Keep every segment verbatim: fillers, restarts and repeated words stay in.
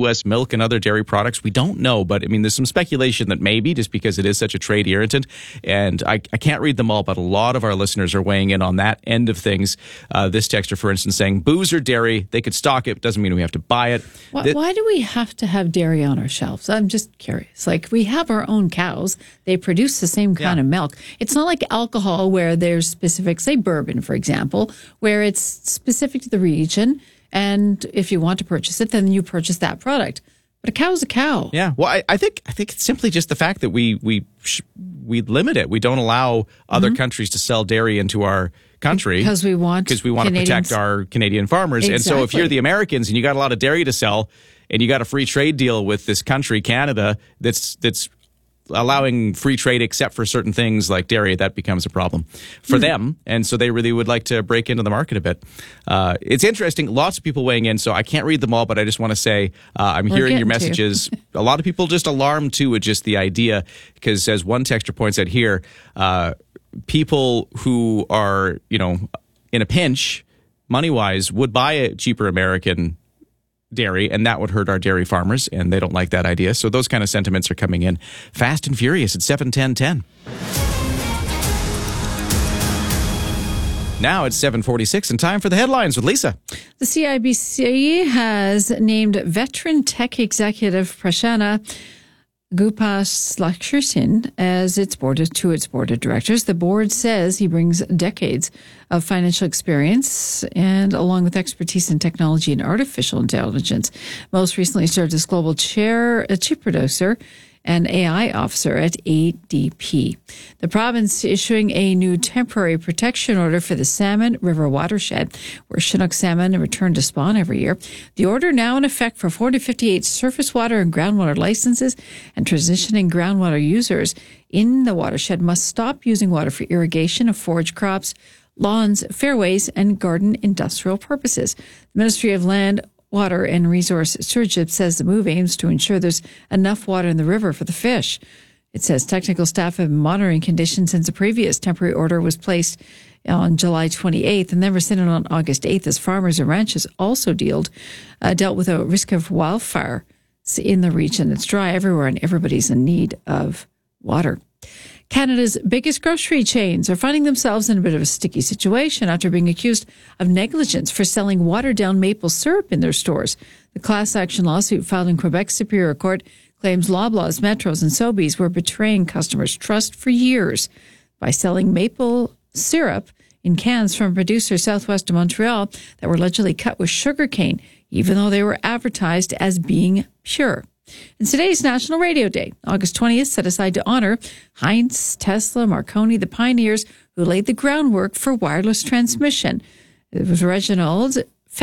U S milk and other dairy products? We don't know, but I mean, there's some speculation that maybe, just because it is such a trade irritant. And I, I can't read them all, but a lot of our listeners are weighing in on that end of things. Uh, this texter, for instance, saying booze or dairy, they could stock it. Doesn't mean we have to buy it. Why, Th- why do we have to have dairy on our shelves? I'm just curious. Like, we have our own cows. They produce the same kind Yeah. of milk. It's not like alcohol where there's specific, say bourbon, for example, where it's specific to the region. And if you want to purchase it, then you purchase that product. But a cow's a cow. Yeah, well, I, I think I think it's simply just the fact that we we sh- we limit it. We don't allow other mm-hmm. countries to sell dairy into our country because we want because we want Canadians. to protect our Canadian farmers. Exactly. And so, if you're the Americans and you got a lot of dairy to sell, and you got a free trade deal with this country, Canada, that's that's allowing free trade except for certain things like dairy, that becomes a problem for mm. them. And so they really would like to break into the market a bit. Uh, it's interesting. Lots of people weighing in, so I can't read them all, but I just want to say uh, I'm We're hearing your getting messages. A lot of people just alarmed, too, with just the idea, because as one texter points out here, uh, people who are, you know, in a pinch, money-wise, would buy a cheaper American dairy, and that would hurt our dairy farmers, and they don't like that idea. So those kind of sentiments are coming in fast and furious at seven ten ten. Now it's seven forty-six and time for the headlines with Lisa. The C I B C has named veteran tech executive Prasanna Gopalakrishnan as its board of, to its board of directors. The board says he brings decades of financial experience and along with expertise in technology and artificial intelligence. Most recently served as global chair, a chief producer and A I officer at A D P. The province issuing a new temporary protection order for the Salmon River watershed, where Chinook salmon return to spawn every year. The order now in effect for four to fifty-eight surface water and groundwater licenses, and transitioning groundwater users in the watershed must stop using water for irrigation of forage crops, lawns, fairways, and garden industrial purposes. The Ministry of Land, Water and Resource Stewardship says the move aims to ensure there's enough water in the river for the fish. It says technical staff have been monitoring conditions since the previous temporary order was placed on July twenty-eighth and then rescinded on August eighth, as farmers and ranchers also dealt, uh, dealt with a risk of wildfire in the region. It's dry everywhere and everybody's in need of water. Canada's biggest grocery chains are finding themselves in a bit of a sticky situation after being accused of negligence for selling watered-down maple syrup in their stores. The class action lawsuit filed in Quebec Superior Court claims Loblaws, Metros, and Sobeys were betraying customers' trust for years by selling maple syrup in cans from producers southwest of Montreal that were allegedly cut with sugarcane, even though they were advertised as being pure. And today's National Radio Day, August twentieth, set aside to honor Heinz, Tesla, Marconi, the pioneers who laid the groundwork for wireless transmission. It was Reginald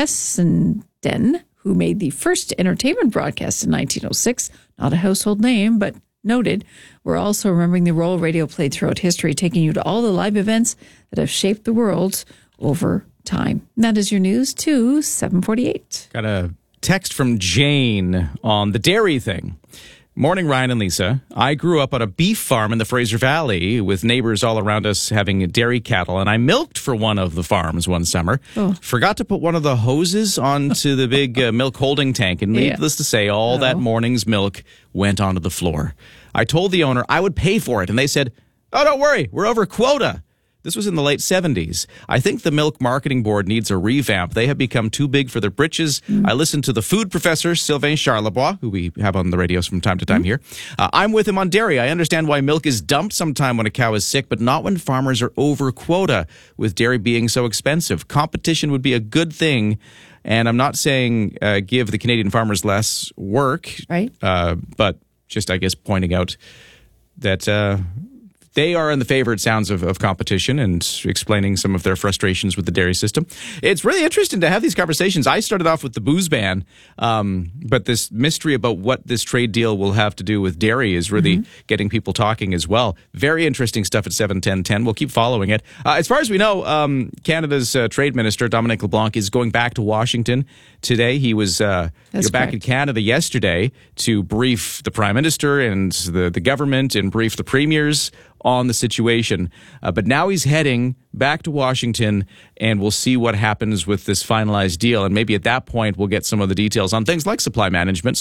Fessenden who made the first entertainment broadcast in nineteen oh six. Not a household name, but noted. We're also remembering the role radio played throughout history, taking you to all the live events that have shaped the world over time. And that is your news to seven forty-eight. Got a text from Jane on the dairy thing. Morning, Ryan and Lisa. I grew up on a beef farm in the Fraser Valley with neighbors all around us having dairy cattle, and I milked for one of the farms one summer. Oh. Forgot to put one of the hoses onto the big uh, milk holding tank, and needless yeah. to say, all oh. that morning's milk went onto the floor. I told the owner I would pay for it, and they said, "Oh, don't worry, we're over quota." This was in the late seventies. I think the Milk Marketing Board needs a revamp. They have become too big for their britches. Mm. I listened to the food professor, Sylvain Charlebois, who we have on the radios from time to time mm. here. Uh, I'm with him on dairy. I understand why milk is dumped sometime when a cow is sick, but not when farmers are over quota, with dairy being so expensive. Competition would be a good thing. And I'm not saying uh, give the Canadian farmers less work, right? Uh, but just, I guess, pointing out that Uh, they are in the favor, it sounds, of, of competition and explaining some of their frustrations with the dairy system. It's really interesting to have these conversations. I started off with the booze ban, um, but this mystery about what this trade deal will have to do with dairy is really mm-hmm. getting people talking as well. Very interesting stuff at seven ten ten. We'll keep following it. Uh, as far as we know, um, Canada's uh, Trade Minister, Dominic LeBlanc, is going back to Washington today. He was uh, back in Canada yesterday to brief the Prime Minister and the, the government and brief the premiers on the situation. Uh, but now he's heading back to Washington, and we'll see what happens with this finalized deal. And maybe at that point, we'll get some of the details on things like supply management.